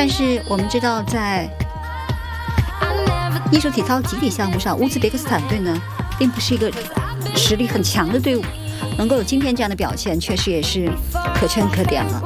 但是我们知道，在艺术体操集体项目上，乌兹别克斯坦队呢，并不是一个实力很强的队伍，能够有今天这样的表现，确实也是可圈可点了。